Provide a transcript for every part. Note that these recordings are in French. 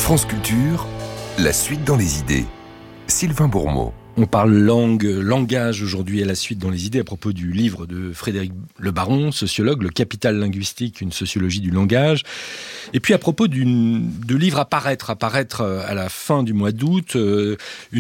France Culture, la suite dans les idées. Sylvain Bourmeau. On parle langage aujourd'hui à la suite dans les idées à propos du livre de Frédéric Le Baron, sociologue, Le capital linguistique, une sociologie du langage. Et puis à propos de livres à paraître à la fin du mois d'août, un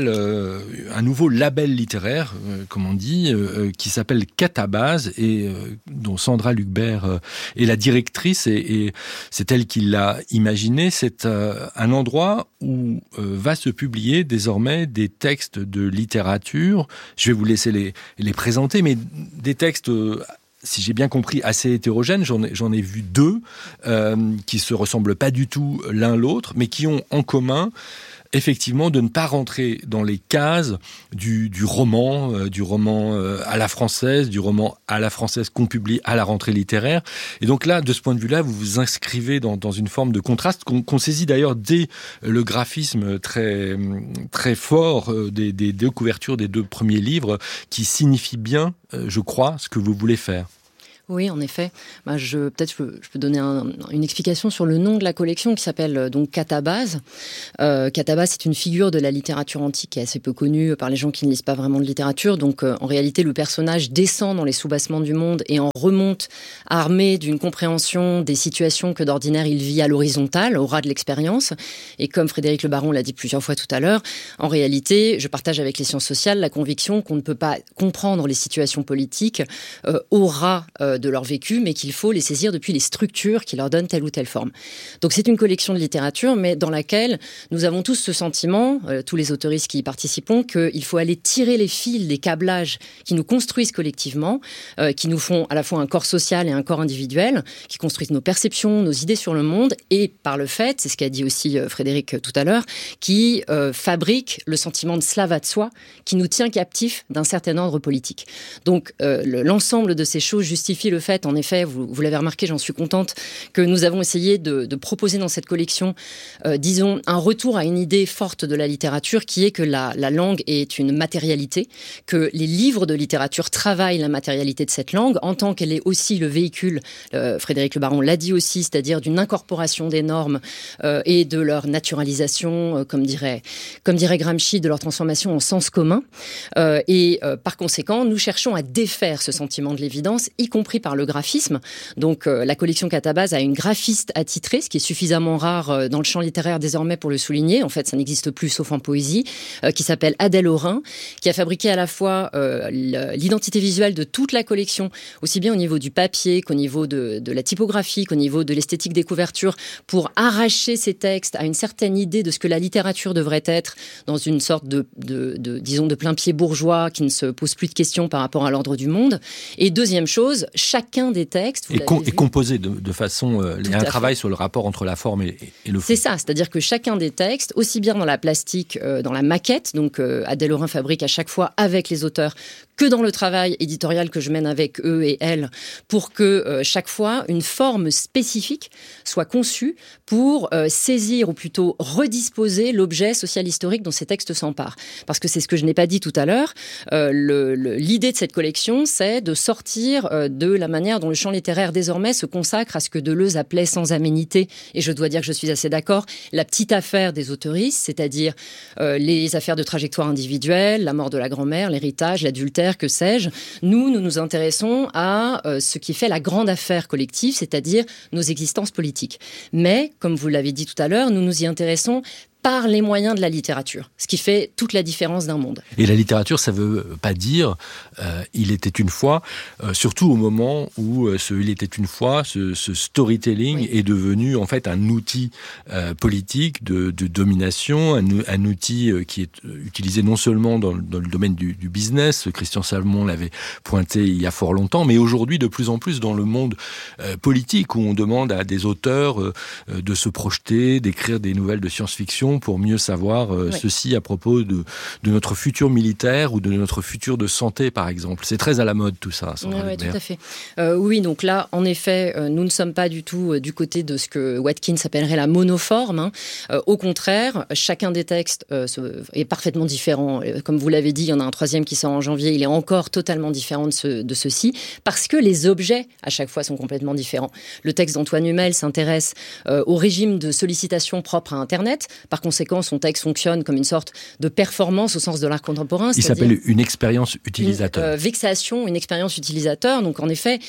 nouveau label littéraire, comme on dit, qui s'appelle Catabase et dont Sandra Lucbert est la directrice et c'est elle qui l'a imaginé. C'est un endroit où va se publier désormais des textes de littérature. Je vais vous laisser les présenter, mais des textes, si j'ai bien compris, assez hétérogènes. J'en ai vu deux qui se ressemblent pas du tout l'un l'autre, mais qui ont en commun effectivement de ne pas rentrer dans les cases du roman à la française, du roman à la française qu'on publie à la rentrée littéraire. Et donc là, de ce point de vue-là, vous vous inscrivez dans une forme de contraste qu'on saisit d'ailleurs dès le graphisme très, très fort des deux couvertures des deux premiers livres, qui signifie bien, je crois, ce que vous voulez faire. Oui, en effet. Je peux donner une explication sur le nom de la collection qui s'appelle donc Catabase. Catabase, c'est une figure de la littérature antique qui est assez peu connue par les gens qui ne lisent pas vraiment de littérature. Donc, en réalité, le personnage descend dans les soubassements du monde et en remonte armé d'une compréhension des situations que d'ordinaire il vit à l'horizontale, au ras de l'expérience. Et comme Frédéric Le Baron l'a dit plusieurs fois tout à l'heure, en réalité, je partage avec les sciences sociales la conviction qu'on ne peut pas comprendre les situations politiques au ras de leur vécu, mais qu'il faut les saisir depuis les structures qui leur donnent telle ou telle forme. Donc c'est une collection de littérature, mais dans laquelle nous avons tous ce sentiment, tous les autoristes qui y participons, qu'il faut aller tirer les fils des câblages qui nous construisent collectivement, qui nous font à la fois un corps social et un corps individuel, qui construisent nos perceptions, nos idées sur le monde, et par le fait, c'est ce qu'a dit aussi Frédéric tout à l'heure, qui fabrique le sentiment de slavat de soi, qui nous tient captifs d'un certain ordre politique. Donc l'ensemble de ces choses justifie le fait, en effet, vous l'avez remarqué, j'en suis contente, que nous avons essayé de proposer dans cette collection, disons, un retour à une idée forte de la littérature qui est que la langue est une matérialité, que les livres de littérature travaillent la matérialité de cette langue en tant qu'elle est aussi le véhicule, Frédéric Le Baron l'a dit aussi, c'est-à-dire d'une incorporation des normes et de leur naturalisation, comme dirait Gramsci, de leur transformation en sens commun. Par conséquent, nous cherchons à défaire ce sentiment de l'évidence, y compris par le graphisme. Donc la collection Catabase a une graphiste attitrée, ce qui est suffisamment rare dans le champ littéraire désormais pour le souligner. En fait, ça n'existe plus sauf en poésie, qui s'appelle Adèle Aurin, qui a fabriqué à la fois l'identité visuelle de toute la collection, aussi bien au niveau du papier qu'au niveau de la typographie, qu'au niveau de l'esthétique des couvertures, pour arracher ces textes à une certaine idée de ce que la littérature devrait être, dans une sorte disons, de plein-pied bourgeois qui ne se pose plus de questions par rapport à l'ordre du monde. Et deuxième chose, chacun des textes... est composé de façon... il y a un travail sur le rapport entre la forme et le fond. C'est ça, c'est-à-dire que chacun des textes, aussi bien dans la plastique, dans la maquette, donc Adèle Aurin fabrique à chaque fois avec les auteurs, que dans le travail éditorial que je mène avec eux et elles, pour que chaque fois, une forme spécifique soit conçue pour saisir, ou plutôt redisposer l'objet social-historique dont ces textes s'emparent. Parce que c'est ce que je n'ai pas dit tout à l'heure, l'idée de cette collection, c'est de sortir de la manière dont le champ littéraire désormais se consacre à ce que Deleuze appelait sans aménité, et je dois dire que je suis assez d'accord, la petite affaire des autoristes, c'est-à-dire les affaires de trajectoire individuelle, la mort de la grand-mère, l'héritage, l'adultère, que sais-je. Nous nous intéressons à ce qui fait la grande affaire collective, c'est-à-dire nos existences politiques. Mais, comme vous l'avez dit tout à l'heure, nous nous y intéressons par les moyens de la littérature, ce qui fait toute la différence d'un monde. Et la littérature, ça veut pas dire il était une fois, surtout au moment où il était une fois, ce storytelling est devenu en fait un outil politique de domination, un outil qui est utilisé non seulement dans le domaine du business, Christian Salmon l'avait pointé il y a fort longtemps, mais aujourd'hui de plus en plus dans le monde politique où on demande à des auteurs de se projeter, d'écrire des nouvelles de science-fiction, collection pour mieux savoir ceci à propos de notre futur militaire ou de notre futur de santé, par exemple. C'est très à la mode tout ça. Oui, tout à fait. Oui, donc là, en effet, nous ne sommes pas du tout du côté de ce que Watkins appellerait la monoforme. Au contraire, chacun des textes est parfaitement différent. Comme vous l'avez dit, il y en a un troisième qui sort en janvier, il est encore totalement différent de ceux-ci, parce que les objets, à chaque fois, sont complètement différents. Le texte d'Antoine Humel s'intéresse au régime de sollicitation propre à Internet. Par conséquent, son texte fonctionne comme une sorte de performance au sens de l'art contemporain. Il s'appelle une expérience utilisateur. Vexation, une expérience utilisateur. Donc, en effet,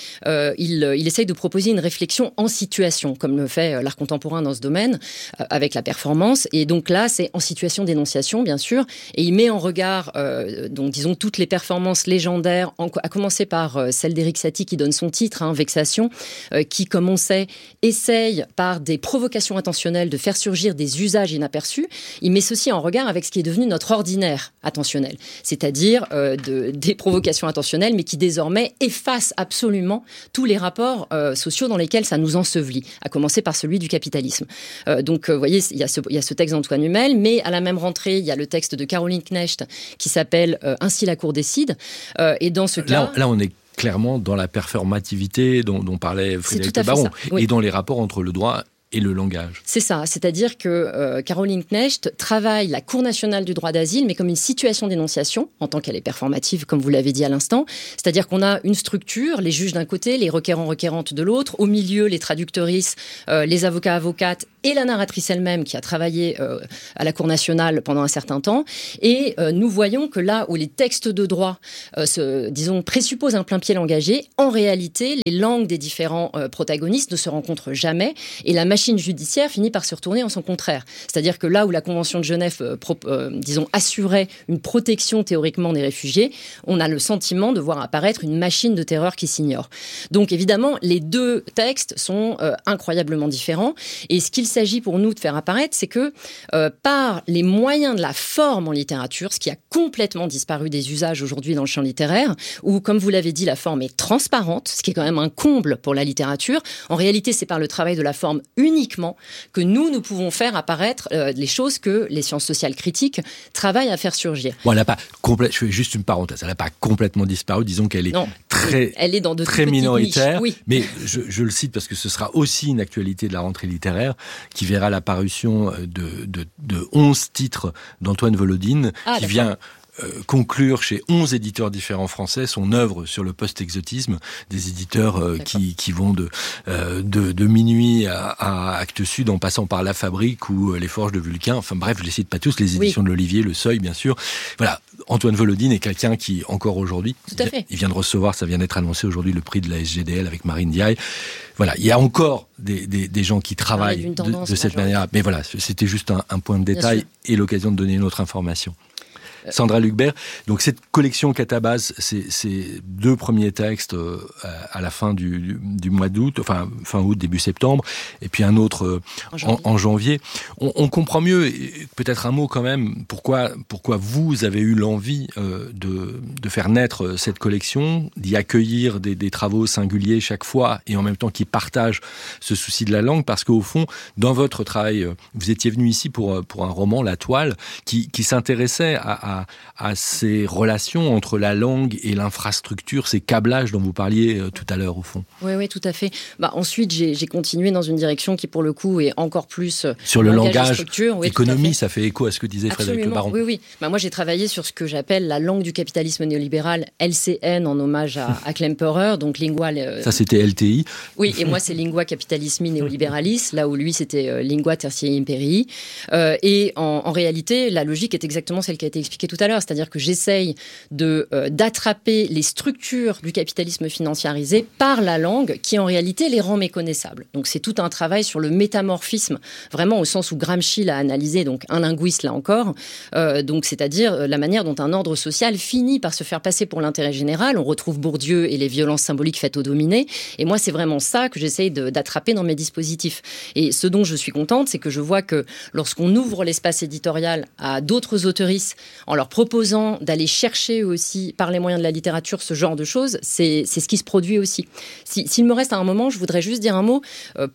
il essaye de proposer une réflexion en situation, comme le fait l'art contemporain dans ce domaine, avec la performance. Et donc là, c'est en situation d'énonciation, bien sûr. Et il met en regard, donc disons, toutes les performances légendaires, à commencer par celle d'Éric Satie qui donne son titre, Vexation, qui, comme on sait, essaye par des provocations intentionnelles de faire surgir des usages inaperçus. Il met ceci en regard avec ce qui est devenu notre ordinaire attentionnel, c'est-à-dire des provocations intentionnelles, mais qui désormais effacent absolument tous les rapports sociaux dans lesquels ça nous ensevelit, à commencer par celui du capitalisme. Donc, vous voyez, il y a ce texte d'Antoine Humel, mais à la même rentrée, il y a le texte de Caroline Knecht qui s'appelle « Ainsi la Cour décide ». Et dans ce cas... Là, on est clairement dans la performativité dont parlait Frédéric Le Baron, et dans les rapports entre le droit et le langage. C'est ça, c'est-à-dire que Caroline Knecht travaille la Cour nationale du droit d'asile, mais comme une situation d'énonciation, en tant qu'elle est performative, comme vous l'avez dit à l'instant. C'est-à-dire qu'on a une structure, les juges d'un côté, les requérants-requérantes de l'autre, au milieu, les traductrices, les avocats-avocates et la narratrice elle-même qui a travaillé à la Cour nationale pendant un certain temps. Et nous voyons que là où les textes de droit, présupposent un plein pied langagier, en réalité, les langues des différents protagonistes ne se rencontrent jamais, et la machine judiciaire finit par se retourner en son contraire. C'est-à-dire que là où la Convention de Genève, assurait une protection théoriquement des réfugiés, on a le sentiment de voir apparaître une machine de terreur qui s'ignore. Donc évidemment, les deux textes sont incroyablement différents. Et ce qu'il s'agit pour nous de faire apparaître, c'est que par les moyens de la forme en littérature, ce qui a complètement disparu des usages aujourd'hui dans le champ littéraire, où, comme vous l'avez dit, la forme est transparente, ce qui est quand même un comble pour la littérature. En réalité, c'est par le travail de la forme uniquement que nous pouvons faire apparaître les choses que les sciences sociales critiques travaillent à faire surgir. Bon, elle n'a pas je fais juste une parenthèse, elle n'a pas complètement disparu, disons qu'elle est elle est dans de très minoritaire, niches, oui. Mais je le cite parce que ce sera aussi une actualité de la rentrée littéraire qui verra l'apparition de 11 titres d'Antoine Volodine qui vient conclure chez 11 éditeurs différents français son œuvre sur le post-exotisme, des éditeurs qui vont de Minuit à Actes Sud en passant par La Fabrique ou Les Forges de Vulcain. Enfin bref, je les cite pas tous, les éditions de l'Olivier, Le Seuil bien sûr. Voilà, Antoine Volodine est quelqu'un qui, encore aujourd'hui, il vient de recevoir, ça vient d'être annoncé aujourd'hui, le prix de la SGDL avec Marine Diaye. Voilà, il y a encore des gens qui travaillent de cette manière. Mais voilà, c'était juste un point de détail et l'occasion de donner une autre information. Sandra Lucbert, donc cette collection Catabase, c'est 2 premiers textes à la fin du mois d'août, enfin fin août, début septembre, et puis un autre en janvier. On comprend mieux, peut-être un mot quand même, pourquoi vous avez eu l'envie de faire naître cette collection, d'y accueillir des travaux singuliers chaque fois, et en même temps qui partagent ce souci de la langue, parce qu'au fond, dans votre travail, vous étiez venu ici pour un roman, La Toile, qui s'intéressait à ces relations entre la langue et l'infrastructure, ces câblages dont vous parliez tout à l'heure, au fond. Oui, tout à fait. Ensuite, j'ai continué dans une direction qui, pour le coup, est encore plus... Sur le langage, économie, ça fait écho à ce que disait Frédéric Le Baron. Oui. Moi, j'ai travaillé sur ce que j'appelle la langue du capitalisme néolibéral, LCN, en hommage à Klemperer, donc lingua... Ça, c'était LTI. Oui, et moi, c'est lingua capitalismi neoliberalis, là où lui, c'était lingua tertiae imperii. Et en réalité, la logique est exactement celle qui a été expliquée tout à l'heure, c'est-à-dire que j'essaye d'attraper les structures du capitalisme financiarisé par la langue qui en réalité les rend méconnaissables. Donc c'est tout un travail sur le métamorphisme, vraiment au sens où Gramsci l'a analysé, donc un linguiste là encore, donc c'est-à-dire la manière dont un ordre social finit par se faire passer pour l'intérêt général. On retrouve Bourdieu et les violences symboliques faites aux dominés, et moi c'est vraiment ça que j'essaye d'attraper dans mes dispositifs. Et ce dont je suis contente, c'est que je vois que lorsqu'on ouvre l'espace éditorial à d'autres auteuristes, en leur proposant d'aller chercher aussi, par les moyens de la littérature, ce genre de choses, c'est ce qui se produit aussi. S'il me reste un moment, je voudrais juste dire un mot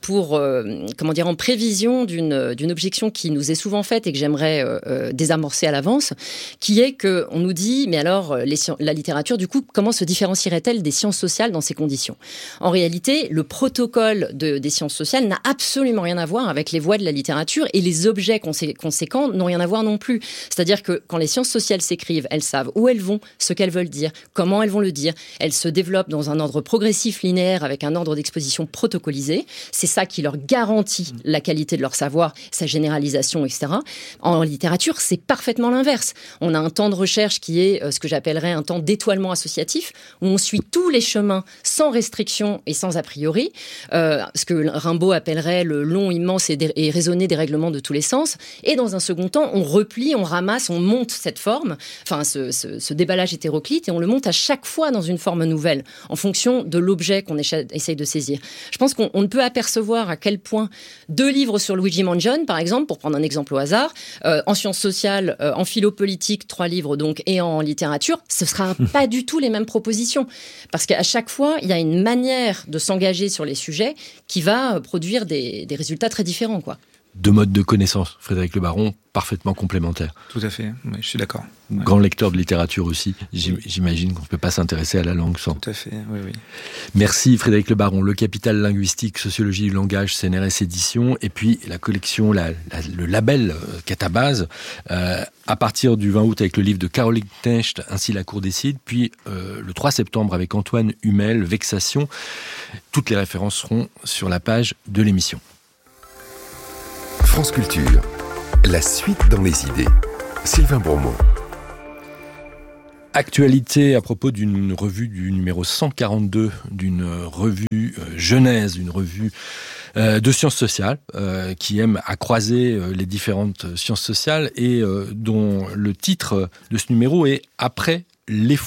en prévision d'une objection qui nous est souvent faite et que j'aimerais désamorcer à l'avance, qui est qu'on nous dit, mais alors, la littérature, du coup, comment se différencierait-elle des sciences sociales dans ces conditions ? En réalité, le protocole des sciences sociales n'a absolument rien à voir avec les voies de la littérature et les objets conséquents n'ont rien à voir non plus. C'est-à-dire que quand les sciences sociales s'écrivent, elles savent où elles vont, ce qu'elles veulent dire, comment elles vont le dire. Elles se développent dans un ordre progressif, linéaire, avec un ordre d'exposition protocolisé. C'est ça qui leur garantit la qualité de leur savoir, sa généralisation, etc. En littérature, c'est parfaitement l'inverse. On a un temps de recherche qui est ce que j'appellerais un temps d'étoilement associatif, où on suit tous les chemins sans restriction et sans a priori, ce que Rimbaud appellerait le long, immense et raisonné dérèglement de tous les sens. Et dans un second temps, on replie, on ramasse, on monte cette forme, enfin ce déballage hétéroclite, et on le monte à chaque fois dans une forme nouvelle, en fonction de l'objet qu'on essaye de saisir. Je pense qu'on ne peut apercevoir à quel point 2 livres sur Luigi Mangione, par exemple, pour prendre un exemple au hasard, en sciences sociales, en philo-politique, 3 livres donc, et en littérature, ce ne sera pas du tout les mêmes propositions. Parce qu'à chaque fois, il y a une manière de s'engager sur les sujets qui va produire des résultats très différents, quoi. 2 modes de connaissance, Frédéric Le Baron, parfaitement complémentaires. Tout à fait, oui, je suis d'accord. Ouais. Grand lecteur de littérature aussi, j'imagine qu'on ne peut pas s'intéresser à la langue sans. Tout à fait, oui. Merci Frédéric Le Baron. Le capital linguistique, sociologie du langage, CNRS Éditions, et puis la collection, le label Catabase, à partir du 20 août avec le livre de Caroline Knecht, Ainsi la Cour décide, puis le 3 septembre avec Antoine Humel, Vexation. Toutes les références seront sur la page de l'émission. France Culture, la suite dans les idées. Sylvain Bourmont. Actualité à propos d'une revue du numéro 142, d'une revue Genèse, une revue de sciences sociales, qui aime à croiser les différentes sciences sociales et dont le titre de ce numéro est « Après l'effondrement ».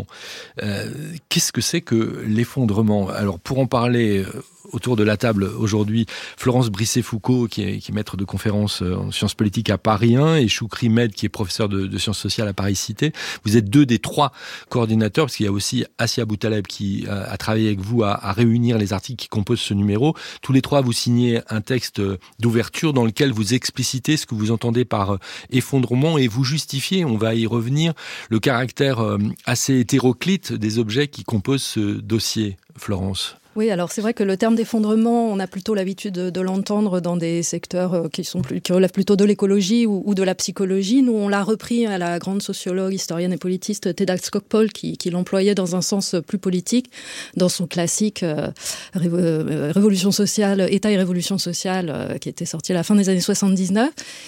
Qu'est-ce que c'est que l'effondrement ? Alors pour en parler autour de la table aujourd'hui, Florence Brisset-Foucault, qui est maître de conférences en sciences politiques à Paris 1, et Choukri Med, qui est professeur de sciences sociales à Paris Cité. Vous êtes 2 des 3 coordinateurs, parce qu'il y a aussi Assia Boutaleb qui a travaillé avec vous à réunir les articles qui composent ce numéro. Tous les 3, vous signez un texte d'ouverture dans lequel vous explicitez ce que vous entendez par effondrement et vous justifiez, on va y revenir, le caractère assez hétéroclite des objets qui composent ce dossier. Florence. Oui, alors c'est vrai que le terme d'effondrement, on a plutôt l'habitude de l'entendre dans des secteurs qui relèvent plutôt de l'écologie ou de la psychologie. Nous, on l'a repris à la grande sociologue, historienne et politiste Theda Skocpol, qui l'employait dans un sens plus politique, dans son classique Révolution sociale, État et révolution sociale, qui était sorti à la fin des années 79,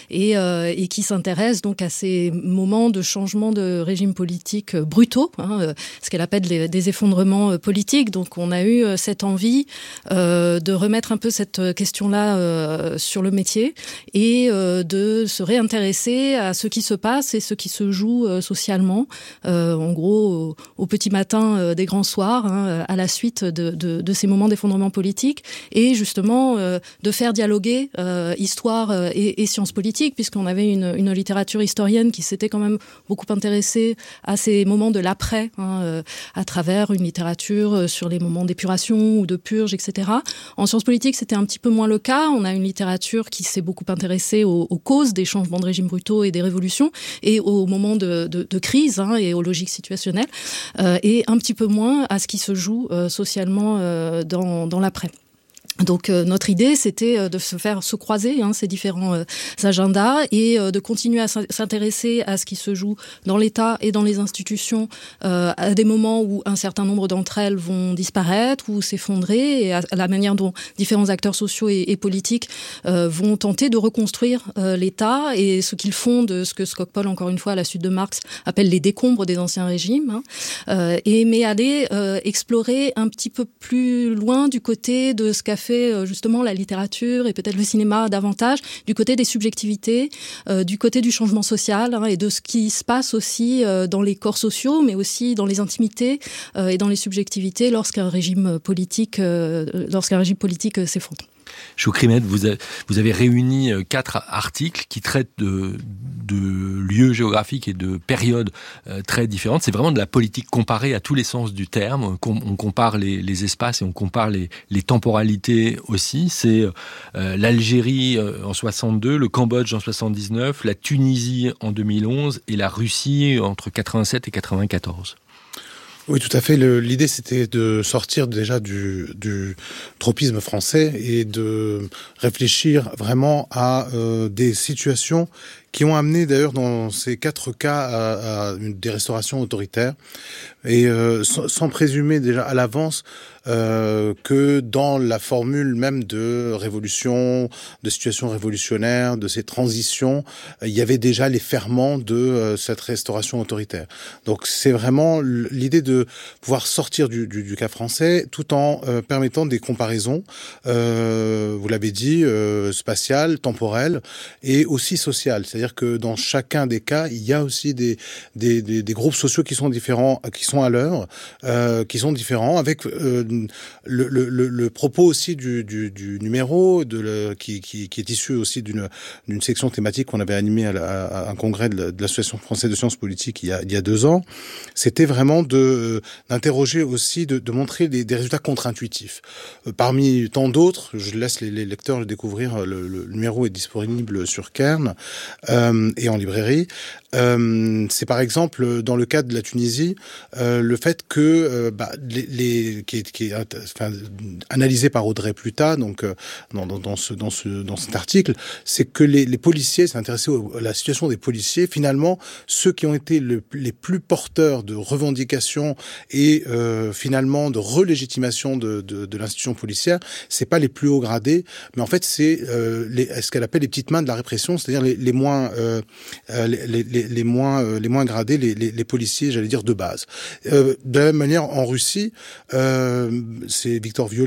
et qui s'intéresse donc à ces moments de changement de régime politique brutaux, ce qu'elle appelle des effondrements politiques. Donc on a eu cette envie de remettre un peu cette question-là sur le métier et de se réintéresser à ce qui se passe et ce qui se joue socialement, en gros au petit matin des grands soirs, à la suite de ces moments d'effondrement politique, et justement de faire dialoguer histoire et sciences politiques, puisqu'on avait une littérature historienne qui s'était quand même beaucoup intéressée à ces moments de l'après, à travers une littérature sur les moments d'épuration ou de purge, etc. En sciences politiques, c'était un petit peu moins le cas. On a une littérature qui s'est beaucoup intéressée aux causes des changements de régime brutaux et des révolutions, et aux moments de crise et aux logiques situationnelles, et un petit peu moins à ce qui se joue socialement dans l'après. Donc notre idée, c'était de se croiser ces différents agendas et de continuer à s'intéresser à ce qui se joue dans l'État et dans les institutions à des moments où un certain nombre d'entre elles vont disparaître ou s'effondrer, et à la manière dont différents acteurs sociaux et politiques vont tenter de reconstruire l'État et ce qu'ils font de ce que Skocpol, encore une fois, à la suite de Marx, appelle les décombres des anciens régimes, mais aller explorer un petit peu plus loin du côté de ce qu'a fait justement la littérature et peut-être le cinéma davantage, du côté des subjectivités, du côté du changement social, et de ce qui se passe aussi dans les corps sociaux, mais aussi dans les intimités et dans les subjectivités lorsqu'un régime politique s'effondre. Chokrimet, vous avez réuni 4 articles qui traitent de lieux géographiques et de périodes très différentes. C'est vraiment de la politique comparée à tous les sens du terme. On compare les espaces et on compare les temporalités aussi. C'est l'Algérie en 62, le Cambodge en 79, la Tunisie en 2011 et la Russie entre 87 et 94. Oui, tout à fait. L'idée, c'était de sortir déjà du tropisme français et de réfléchir vraiment à des situations qui ont amené d'ailleurs dans ces 4 cas à des restaurations autoritaires et sans présumer déjà à l'avance que dans la formule même de révolution, de situation révolutionnaire, de ces transitions, il y avait déjà les ferments de cette restauration autoritaire. Donc c'est vraiment l'idée de pouvoir sortir du cas français tout en permettant des comparaisons, vous l'avez dit, spatiales, temporelles et aussi sociales. C'est-à-dire que dans chacun des cas, il y a aussi des groupes sociaux qui sont différents, qui sont à l'œuvre, qui sont différents, avec le propos aussi du numéro qui est issu aussi d'une section thématique qu'on avait animée à un congrès de l'Association française de sciences politiques il y a 2 ans. C'était vraiment d'interroger aussi, de montrer des résultats contre-intuitifs. Parmi tant d'autres, je laisse les lecteurs le découvrir, le numéro est disponible sur Cairn et en librairie. C'est par exemple dans le cas de la Tunisie le fait que qui est analysé par Audrey Pluta donc dans cet article, c'est que les policiers s'est intéressé à la situation des policiers. Finalement, ceux qui ont été les plus porteurs de revendications et finalement de relégitimation de l'institution policière, c'est pas les plus hauts gradés, mais en fait c'est ce qu'elle appelle les petites mains de la répression, c'est-à-dire les moins gradés, les policiers, j'allais dire de base. De la même manière, en Russie, c'est Victor Violet